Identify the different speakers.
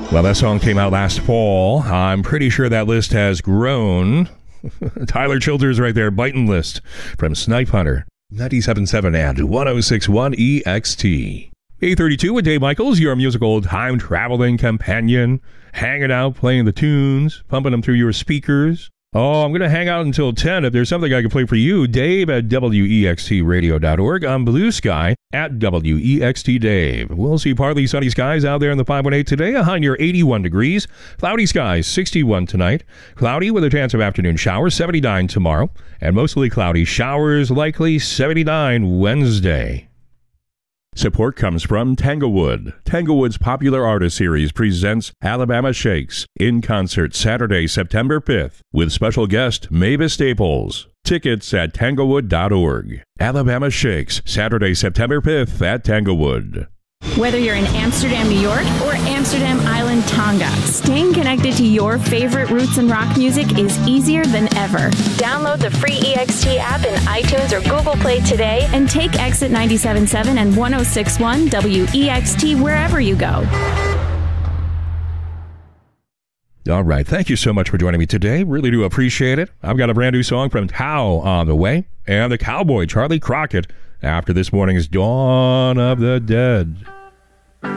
Speaker 1: Well, that song came out last fall. I'm pretty sure that list has grown. Tyler Childers right there, Biting List from Snipe Hunter. 97.7 and 106.1 EXT. 8:32 with Dave Michaels, your musical time-traveling companion. Hanging out, playing the tunes, pumping them through your speakers. Oh, I'm going to hang out until 10. If there's something I can play for you, Dave at WEXTradio.org. On Blue Sky at WEXTDave. We'll see partly sunny skies out there in the 518 today. A high near 81 degrees. Cloudy skies, 61 tonight. Cloudy with a chance of afternoon showers, 79 tomorrow. And mostly cloudy showers, likely 79 Wednesday. Support comes from Tanglewood. Tanglewood's popular artist series presents Alabama Shakes in concert Saturday, September 5th with special guest Mavis Staples. Tickets at tanglewood.org. Alabama Shakes, Saturday, September 5th at Tanglewood.
Speaker 2: Whether you're in Amsterdam, New York, or Amsterdam Island, Tonga, staying connected to your favorite roots and rock music is easier than ever. Download the free EXT app in iTunes or Google Play today and take Exit 97.7 and 106.1 WEXT wherever you go.
Speaker 1: All right. Thank you so much for joining me today. Really do appreciate it. I've got a brand new song from Tao on the way, and the cowboy Charlie Crockett after this morning's Dawn of the Dead.